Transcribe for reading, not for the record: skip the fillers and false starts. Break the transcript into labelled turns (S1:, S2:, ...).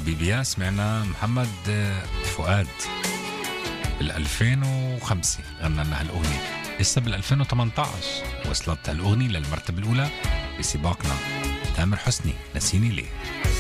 S1: حبيبي سمعنا محمد فؤاد بال 2005 غنى لنا هالأغنية. لسه بال 2018 وصلت هالأغنية للمرتبة الأولى بسباقنا. تامر حسني نسيني ليه.